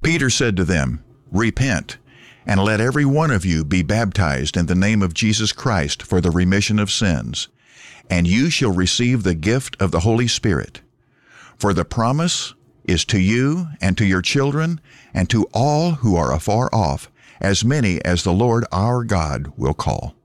Peter said to them, "Repent, and let every one of you be baptized in the name of Jesus Christ for the remission of sins, and you shall receive the gift of the Holy Spirit. For the promise is to you and to your children and to all who are afar off, as many as the Lord our God will call."